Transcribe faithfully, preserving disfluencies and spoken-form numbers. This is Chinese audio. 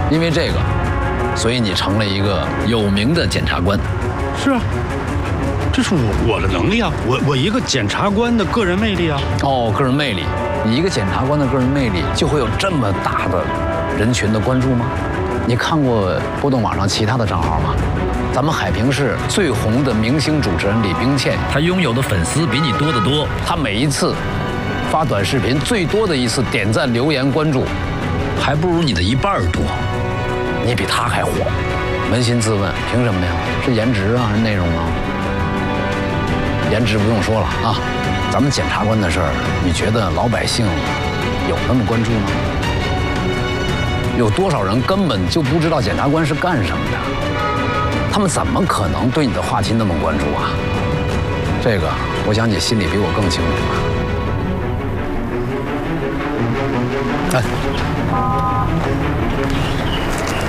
因为这个，所以你成了一个有名的检察官。 是啊，这是我我的能力啊，我我一个检察官的个人魅力啊。 哦，个人魅力，你一个检察官的个人魅力就会有这么大的人群的关注吗？你看过波动网上其他的账号吗？咱们海平市最红的明星主持人李冰倩， 他拥有的粉丝比你多得多。 他每一次发短视频最多的一次点赞、留言、关注， 还不如你的一半多。 你比他还火。扪心自问，凭什么呀？是颜值啊，还是内容啊？颜值不用说了啊，咱们检察官的事儿，你觉得老百姓有那么关注吗？有多少人根本就不知道检察官是干什么的？他们怎么可能对你的话题那么关注啊？这个，我想你心里比我更清楚吧。哎。